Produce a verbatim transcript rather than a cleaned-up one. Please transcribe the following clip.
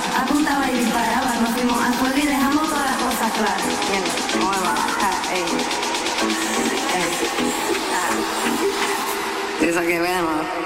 apuntaba y disparaba, nos fuimos a fuego y dejamos todas las cosas claras. Bien, nueva, ja, ey, ey, ah. Esa que vemos.